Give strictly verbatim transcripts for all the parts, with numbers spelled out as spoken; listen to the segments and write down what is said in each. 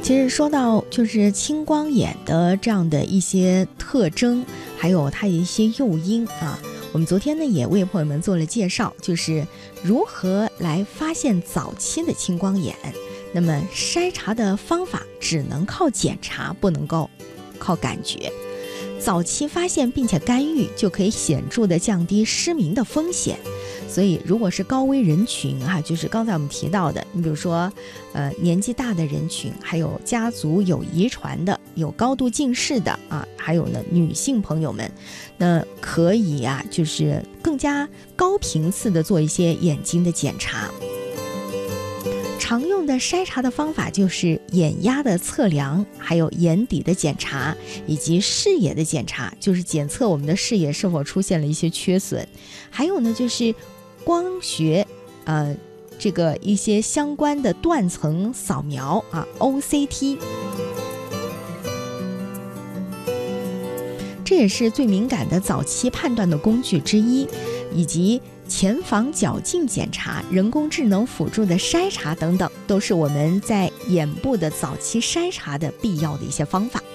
其实说到就是青光眼的这样的一些特征，还有它的一些诱因啊，我们昨天呢也为朋友们做了介绍，就是如何来发现早期的青光眼。那么筛查的方法只能靠检查，不能够靠感觉。早期发现并且干预，就可以显著的降低失明的风险。所以如果是高危人群啊，就是刚才我们提到的，你比如说呃年纪大的人群，还有家族有遗传的，有高度近视的啊，还有呢女性朋友们，那可以啊就是更加高频次的做一些眼睛的检查。常用的筛查的方法就是眼压的测量，还有眼底的检查，以及视野的检查，就是检测我们的视野是否出现了一些缺损。还有呢就是光学呃这个一些相关的断层扫描啊 O C T， 这也是最敏感的早期判断的工具之一，以及前房矫镜检查、人工智能辅助的筛查等等，都是我们在眼部的早期筛查的必要的一些方法。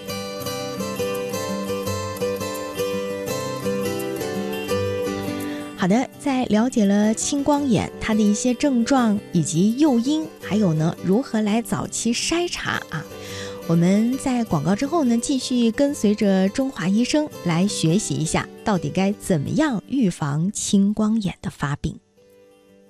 好的，在了解了青光眼它的一些症状以及诱因，还有呢如何来早期筛查啊，我们在广告之后呢，继续跟随着中华医生来学习一下，到底该怎么样预防青光眼的发病。